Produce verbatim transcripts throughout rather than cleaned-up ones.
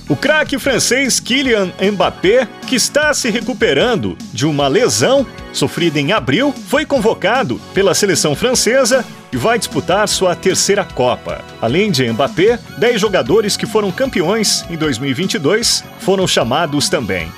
O craque francês Kylian Mbappé, que está se recuperando de uma lesão sofrida em abril, foi convocado pela seleção francesa e vai disputar sua terceira Copa. Além de Mbappé, dez jogadores que foram campeões em dois mil e vinte e dois foram chamados também.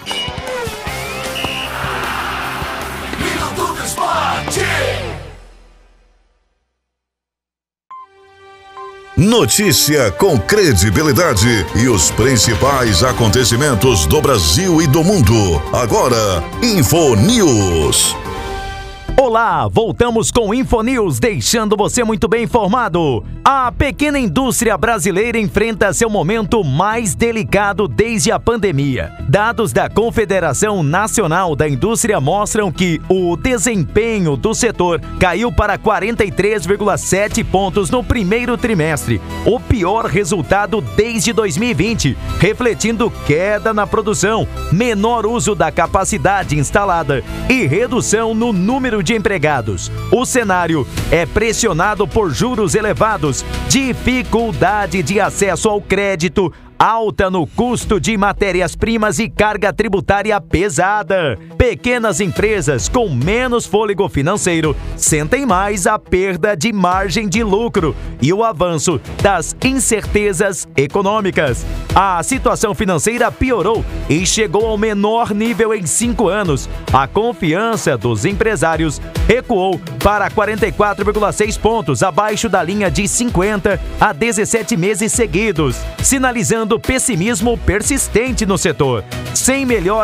Notícia com credibilidade e os principais acontecimentos do Brasil e do mundo. Agora, InfoNews. Olá, voltamos com InfoNews, deixando você muito bem informado. A pequena indústria brasileira enfrenta seu momento mais delicado desde a pandemia. Dados da Confederação Nacional da Indústria mostram que o desempenho do setor caiu para quarenta e três vírgula sete pontos no primeiro trimestre, o pior resultado desde dois mil e vinte, refletindo queda na produção, menor uso da capacidade instalada e redução no número de empregados. O cenário é pressionado por juros elevados, dificuldade de acesso ao crédito, alta no custo de matérias-primas e carga tributária pesada. Pequenas empresas com menos fôlego financeiro sentem mais a perda de margem de lucro e o avanço das incertezas econômicas. A situação financeira piorou e chegou ao menor nível em cinco anos. A confiança dos empresários recuou para quarenta e quatro vírgula seis pontos, abaixo da linha de cinquenta a dezessete meses seguidos, sinalizando pessimismo persistente no setor. Sem melhor